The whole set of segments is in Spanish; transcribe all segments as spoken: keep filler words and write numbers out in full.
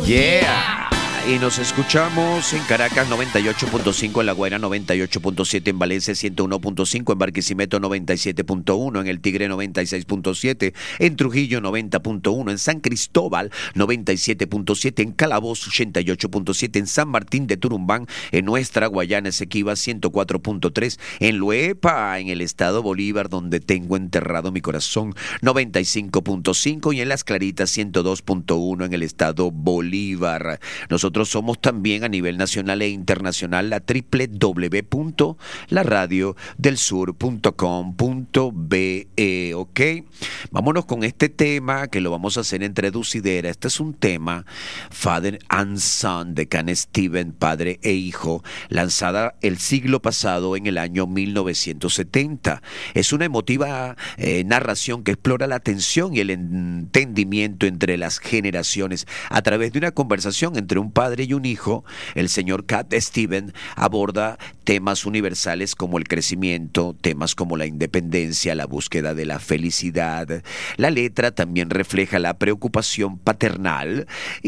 Yeah. Y nos escuchamos en Caracas noventa y ocho punto cinco, en La Guaira noventa y ocho punto siete, en Valencia ciento uno punto cinco, en Barquisimeto noventa y siete punto uno, en El Tigre noventa y seis punto siete, en Trujillo noventa punto uno, en San Cristóbal noventa y siete punto siete, en Calabozo ochenta y ocho punto siete, en San Martín de Turumbán, en nuestra Guayana Esequiba ciento cuatro punto tres, en Luepa, en el estado Bolívar, donde tengo enterrado mi corazón, noventa y cinco punto cinco, y en Las Claritas ciento dos punto uno, en el estado Bolívar. Nosotros somos también a nivel nacional e internacional la doble u doble u doble u punto la radio del sur punto com punto be, ¿ok? Vámonos con este tema que lo vamos a hacer entre Ducidera. Este es un tema, Father and Son, de Cat Stevens, padre e hijo, lanzada el siglo pasado en el año mil novecientos setenta. Es una emotiva eh, narración que explora la tensión y el entendimiento entre las generaciones a través de una conversación entre un padre y un hijo. El señor Cat Stevens aborda temas universales como el crecimiento, temas como la independencia, la búsqueda de la felicidad. La letra también refleja la preocupación paternal,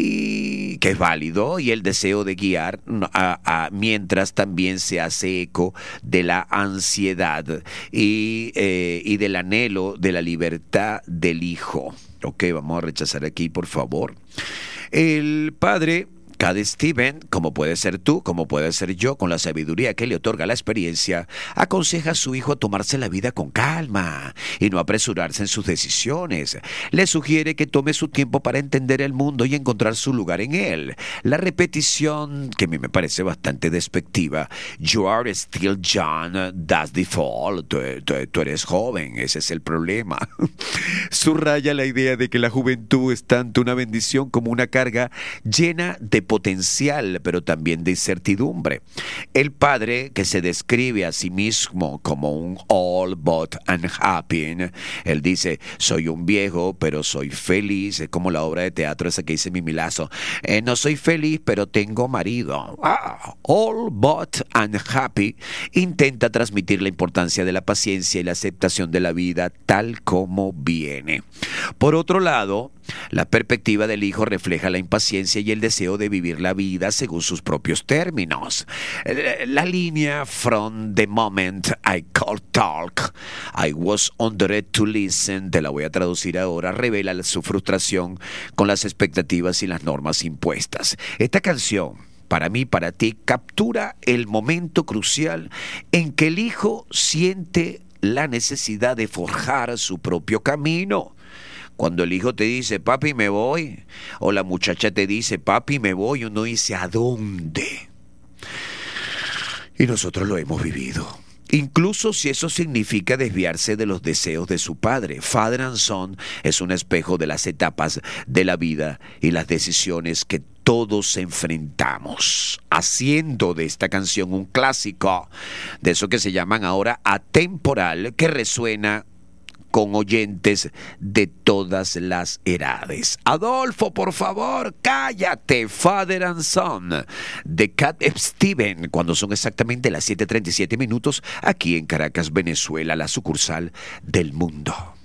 y que es válido, y el deseo de guiar, a, a, mientras también se hace eco de la ansiedad y, eh, y del anhelo de la libertad del hijo. Ok, vamos a rechazar aquí, por favor. El padre Cat Stevens, como puede ser tú, como puede ser yo, con la sabiduría que le otorga la experiencia, aconseja a su hijo a tomarse la vida con calma y no apresurarse en sus decisiones. Le sugiere que tome su tiempo para entender el mundo y encontrar su lugar en él. La repetición, que a mí me parece bastante despectiva, "You are still young, that's the fault", tú, tú, tú eres joven, ese es el problema, subraya la idea de que la juventud es tanto una bendición como una carga llena de potencial, pero también de incertidumbre. El padre, que se describe a sí mismo como un all but unhappy, él dice: soy un viejo, pero soy feliz. Es como la obra de teatro esa que dice Mimi Lazo. Eh, no soy feliz, pero tengo marido. Ah, all but unhappy intenta transmitir la importancia de la paciencia y la aceptación de la vida tal como viene. Por otro lado, la perspectiva del hijo refleja la impaciencia y el deseo de vivir la vida según sus propios términos. La línea "From the moment I could talk, I was under to listen", te la voy a traducir ahora, revela su frustración con las expectativas y las normas impuestas. Esta canción, para mí, para ti, captura el momento crucial en que el hijo siente la necesidad de forjar su propio camino. Cuando el hijo te dice: papi, me voy, o la muchacha te dice: papi, me voy, uno dice: ¿a dónde? Y nosotros lo hemos vivido. Incluso si eso significa desviarse de los deseos de su padre. Father and Son es un espejo de las etapas de la vida y las decisiones que todos enfrentamos, haciendo de esta canción un clásico, de eso que se llaman ahora atemporal, que resuena con oyentes de todas las edades. Adolfo, por favor, cállate. Father and Son, de Cat Stevens, cuando son exactamente las siete treinta y siete minutos, aquí en Caracas, Venezuela, la sucursal del mundo.